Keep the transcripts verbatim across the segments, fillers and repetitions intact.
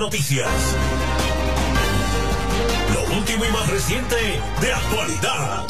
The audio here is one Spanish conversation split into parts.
Noticias. Lo último y más reciente de actualidad.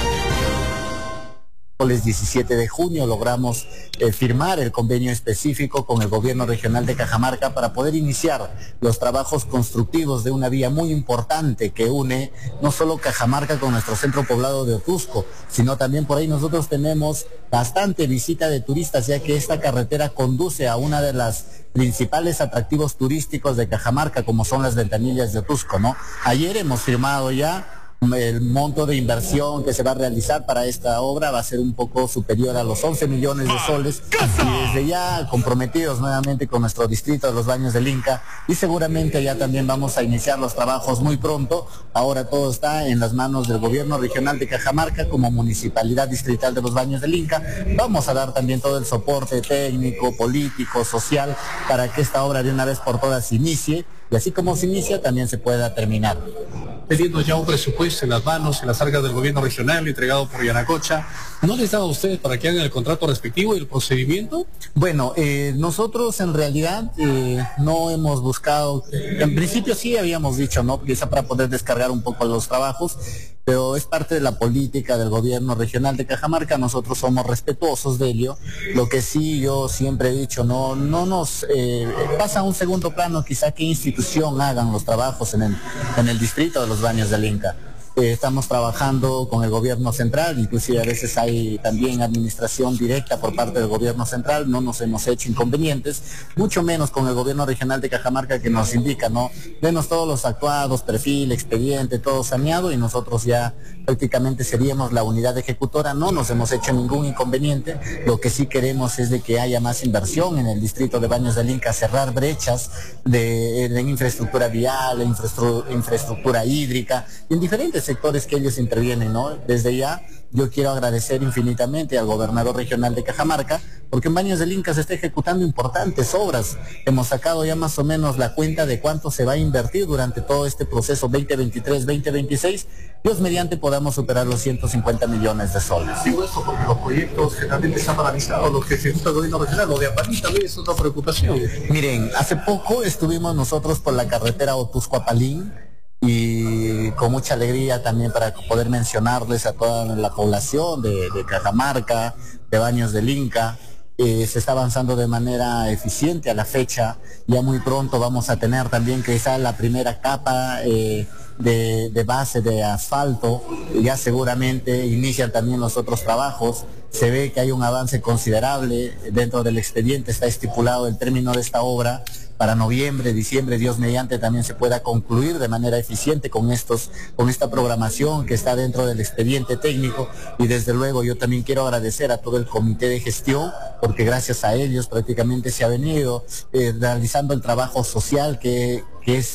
El diecisiete de junio logramos eh, firmar el convenio específico con el gobierno regional de Cajamarca para poder iniciar los trabajos constructivos de una vía muy importante que une no solo Cajamarca con nuestro centro poblado de Otuzco, sino también por ahí nosotros tenemos bastante visita de turistas, ya que esta carretera conduce a una de las principales atractivos turísticos de Cajamarca, como son las ventanillas de Otuzco, ¿no? Ayer hemos firmado ya el monto de inversión que se va a realizar para esta obra, va a ser un poco superior a los once millones de soles, y desde ya comprometidos nuevamente con nuestro distrito de los Baños del Inca, y seguramente ya también vamos a iniciar los trabajos muy pronto. Ahora todo está en las manos del gobierno regional de Cajamarca como municipalidad distrital de los Baños del Inca. Vamos a dar también todo el soporte técnico, político, social, para que esta obra de una vez por todas se inicie, y así como se inicia también se pueda terminar. Teniendo ya un presupuesto en las manos, en las arcas del gobierno regional, entregado por Yanacocha, ¿no les daba a ustedes para que hagan el contrato respectivo y el procedimiento? Bueno, eh, nosotros en realidad eh, no hemos buscado, en principio sí habíamos dicho, ¿no? Quizá para poder descargar un poco los trabajos, pero es parte de la política del gobierno regional de Cajamarca. Nosotros somos respetuosos de ello. Lo que sí yo siempre he dicho, no no nos eh, pasa a un segundo plano quizá qué institución hagan los trabajos en el, en el distrito de los Baños del Inca. Eh, estamos trabajando con el gobierno central, inclusive a veces hay también administración directa por parte del gobierno central, no nos hemos hecho inconvenientes, mucho menos con el gobierno regional de Cajamarca, que nos indica, ¿no? Denos todos los actuados, perfil, expediente, todo saneado, y nosotros ya prácticamente seríamos la unidad ejecutora. No nos hemos hecho ningún inconveniente. Lo que sí queremos es de que haya más inversión en el distrito de Baños del Inca, cerrar brechas de, de infraestructura vial, infraestructura, infraestructura hídrica, y en diferentes sectores que ellos intervienen, ¿no? Desde ya yo quiero agradecer infinitamente al gobernador regional de Cajamarca, porque en Baños del Inca se está ejecutando importantes obras. Hemos sacado ya más o menos la cuenta de cuánto se va a invertir durante todo este proceso veinte veintitrés veinte veintiséis. Dios mediante podamos superar los ciento cincuenta millones de soles. Digo esto porque los proyectos generalmente están paralizados, los que ejecuta el gobierno regional, lo de Apalí también es otra preocupación. Miren, hace poco estuvimos nosotros por la carretera Otuzco-Apalín, y con mucha alegría también para poder mencionarles a toda la población de, de Cajamarca, de Baños del Inca. Eh, se está avanzando de manera eficiente a la fecha. Ya muy pronto vamos a tener también quizá la primera capa eh, de, de base de asfalto. Ya seguramente inician también los otros trabajos. Se ve que hay un avance considerable. Dentro del expediente está estipulado el término de esta obra para noviembre, diciembre, Dios mediante, también se pueda concluir de manera eficiente con estos, con esta programación que está dentro del expediente técnico. Y desde luego yo también quiero agradecer a todo el comité de gestión, porque gracias a ellos prácticamente se ha venido eh, realizando el trabajo social que, que es